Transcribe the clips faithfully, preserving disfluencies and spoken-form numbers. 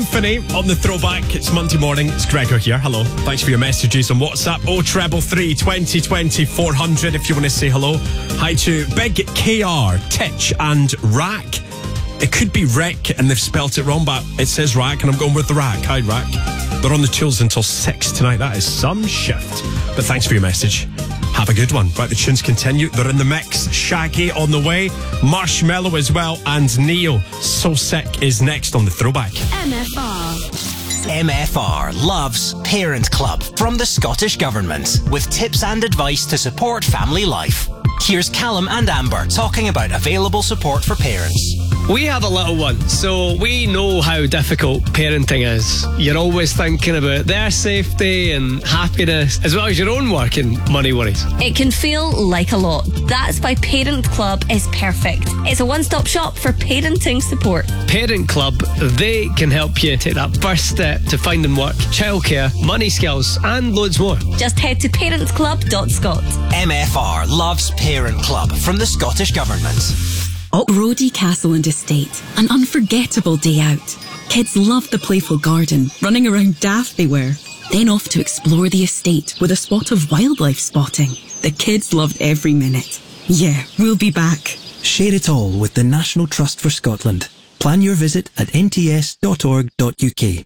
Symphony on the throwback. It's Monday morning. It's Gregor here. Hello. Thanks for your messages on WhatsApp. Oh, treble three, twenty twenty, four hundred if you want to say hello. Hi to Big K R, Titch and Rack. It could be Rick and they've spelt it wrong, but it says Rack and I'm going with the Rack. Hi, Rack. They're on the tools until six tonight. That is some shift. But thanks for your message. Have a good one. Right, the tunes continue. They're in the mix. Shaggy on the way. Marshmello as well. And Neo. So Sick is next on the throwback. M F R. M F R loves Parent Club from the Scottish Government with tips and advice to support family life. Here's Callum and Amber talking about available support for parents. We have a little one, so we know how difficult parenting is. You're always thinking about their safety and happiness, as well as your own work and money worries. It can feel like a lot. That's why Parent Club is perfect. It's a one-stop shop for parenting support. Parent Club, they can help you take that first step to finding work, childcare, money skills, and loads more. Just head to parent club dot scot. M F R loves Parent Club from the Scottish Government. Up Rodie Castle and Estate, an unforgettable day out. Kids loved the playful garden, running around daft they were. Then off to explore the estate with a spot of wildlife spotting. The kids loved every minute. Yeah, we'll be back. Share it all with the National Trust for Scotland. Plan your visit at n t s dot org dot u k.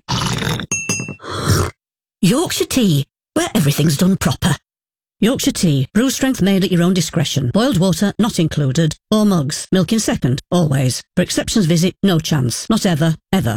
Yorkshire Tea, where everything's done proper. Yorkshire Tea, brew strength made at your own discretion. Boiled water not included. Or mugs. Milk in second, always. For exceptions visit, no chance. Not ever, ever.